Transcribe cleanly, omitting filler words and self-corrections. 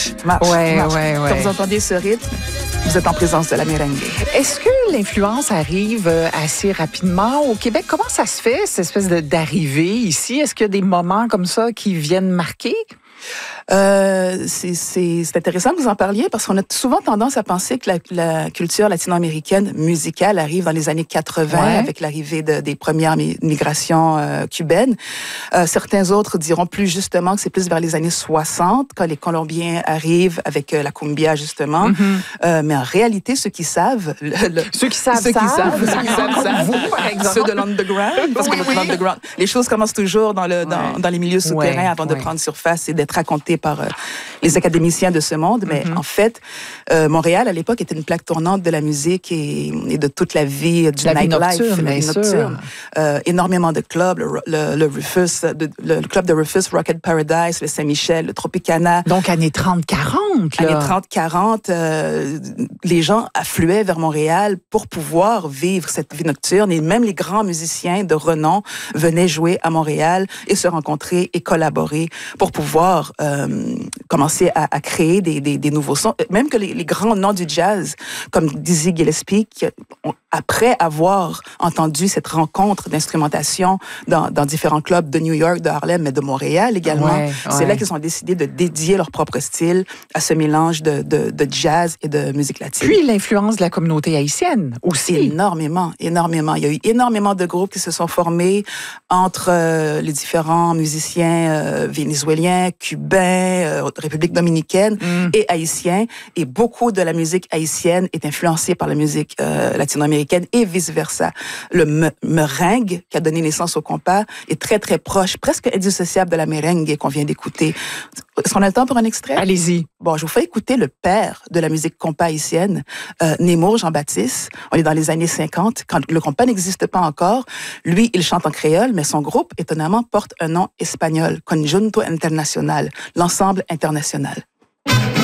Marche. Ouais. Quand vous entendez ce rythme, vous êtes en présence de la merengue. Est-ce que l'influence arrive assez rapidement au Québec? Comment ça se fait, cette espèce d'arrivée ici? Est-ce qu'il y a des moments comme ça qui viennent marquer? C'est intéressant que vous en parliez parce qu'on a souvent tendance à penser que la culture latino-américaine musicale arrive dans les années 80 avec l'arrivée des premières migrations cubaines. Certains autres diront plus justement que c'est plus vers les années 60 quand les Colombiens arrivent avec la cumbia justement. Mais en réalité, ceux qui savent, ceux qui savent, vous, par exemple. Ceux de l'underground, parce que l'underground, les choses commencent toujours dans les milieux souterrains avant de prendre surface et d'être racontées par les académiciens de ce monde. Mais en fait, Montréal, à l'époque, était une plaque tournante de la musique et de toute la vie du nightlife, la vie nocturne. Énormément de clubs, le Rufus, le club de Rufus, Rocket Paradise, le Saint-Michel, le Tropicana. Donc, années 30-40. Années 30-40, les gens affluaient vers Montréal pour pouvoir vivre cette vie nocturne et même les grands musiciens de renom venaient jouer à Montréal et se rencontrer et collaborer pour pouvoir commencer à créer des nouveaux sons. Même que les grands noms du jazz, comme Dizzy Gillespie, après avoir entendu cette rencontre d'instrumentation dans différents clubs de New York, de Harlem, mais de Montréal également, c'est là qu'ils ont décidé de dédier leur propre style à ce mélange de jazz et de musique latine. Puis l'influence de la communauté haïtienne aussi. Énormément. Il y a eu énormément de groupes qui se sont formés entre les différents musiciens vénézuéliens, cubains, République dominicaine et haïtiens. Et beaucoup de la musique haïtienne est influencée par la musique latino-américaine et vice-versa. Le merengue, qui a donné naissance au compas, est très, très proche, presque indissociable de la merengue qu'on vient d'écouter. Est-ce qu'on a le temps pour un extrait? Allez-y. Bon, je vous fais écouter le père de la musique compas haïtienne, Nemours Jean-Baptiste. On est dans les années 50, quand le compas n'existe pas encore. Lui, il chante en créole, mais son groupe, étonnamment, porte un nom espagnol, Conjunto Internacional, l'ensemble international.